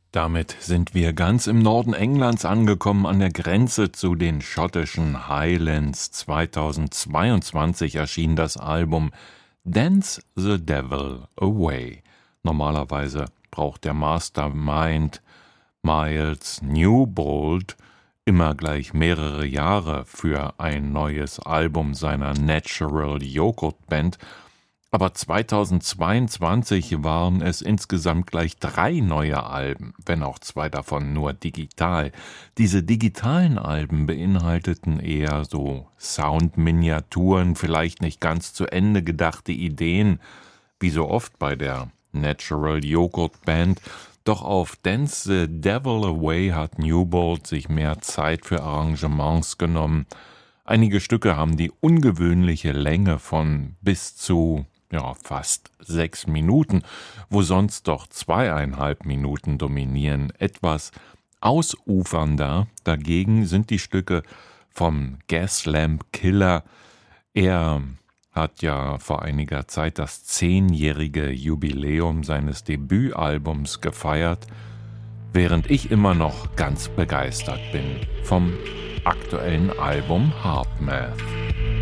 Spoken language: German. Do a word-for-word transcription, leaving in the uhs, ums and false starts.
Damit sind wir ganz im Norden Englands angekommen, an der Grenze zu den schottischen Highlands. zweitausendzweiundzwanzig erschien das Album Dance the Devil Away. Normalerweise braucht der Mastermind Miles Newbold immer gleich mehrere Jahre für ein neues Album seiner Natural Joghurt Band. Aber zweitausendzweiundzwanzig waren es insgesamt gleich drei neue Alben, wenn auch zwei davon nur digital. Diese digitalen Alben beinhalteten eher so Soundminiaturen, vielleicht nicht ganz zu Ende gedachte Ideen, wie so oft bei der Natural Joghurt Band. Doch auf Dance the Devil Away hat Newbold sich mehr Zeit für Arrangements genommen. Einige Stücke haben die ungewöhnliche Länge von bis zu ja, fast sechs Minuten, wo sonst doch zweieinhalb Minuten dominieren. Etwas ausufernder dagegen sind die Stücke vom Gaslamp Killer. Er hat ja vor einiger Zeit das zehnjährige Jubiläum seines Debütalbums gefeiert, während ich immer noch ganz begeistert bin vom aktuellen Album Hardmath.